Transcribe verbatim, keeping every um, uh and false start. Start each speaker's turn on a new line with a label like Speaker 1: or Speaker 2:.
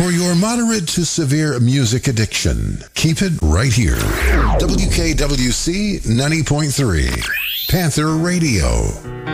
Speaker 1: For your moderate to severe music addiction, keep it right here. W K W C ninety point three, Panther Radio.